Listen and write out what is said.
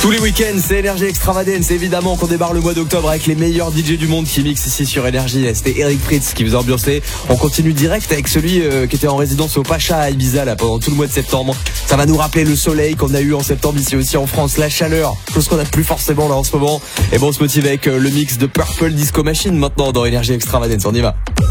Tous les week-ends, c'est Énergie Extravagance. Évidemment qu'on débarre le mois d'octobre avec les meilleurs DJ du monde qui mixent ici sur Énergie. C'était Eric Fritz qui vous a ambiancé. On continue direct avec celui qui était en résidence au Pacha à Ibiza là, pendant tout le mois de septembre. Ça va nous rappeler le soleil qu'on a eu en septembre ici aussi en France, la chaleur, chose qu'on n'a plus forcément là en ce moment. Et bon, on se motive avec le mix de Purple Disco Machine maintenant dans Énergie Extravagance. On y va.